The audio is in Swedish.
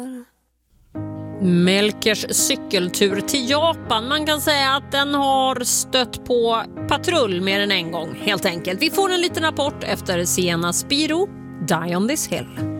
Melkers cykeltur till Japan. Man kan säga att den har stött på patrull mer än en gång, helt enkelt. Vi får en liten rapport efter Sienna Spiro, Die on this hill.